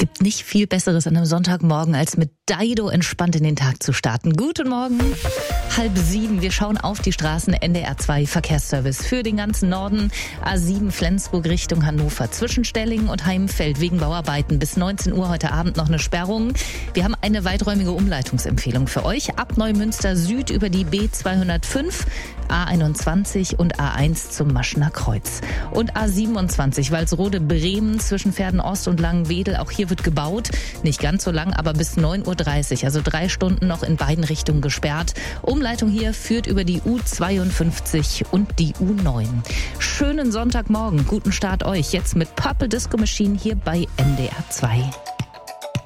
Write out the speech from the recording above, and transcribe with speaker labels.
Speaker 1: Gibt nicht viel Besseres an einem Sonntagmorgen, als mit Dido entspannt in den Tag zu starten. Guten Morgen, 6:30. Wir schauen auf die Straßen. NDR 2 Verkehrsservice für den ganzen Norden. A7 Flensburg Richtung Hannover. Zwischen Stellingen und Heimfeld wegen Bauarbeiten bis 19 Uhr heute Abend noch eine Sperrung. Wir haben eine weiträumige Umleitungsempfehlung für euch. Ab Neumünster Süd über die B205, A21 und A1 zum Maschner Kreuz. Und A27 Walsrode Bremen zwischen Pferden-Ost und Langenwedel. Auch hier wird gebaut. Nicht ganz so lang, aber bis 9:30 Uhr. Also 3 Stunden noch in beiden Richtungen gesperrt. Umleitung hier führt über die U52 und die U9. Schönen Sonntagmorgen. Guten Start euch. Jetzt mit Purple Disco Machine hier bei NDR 2.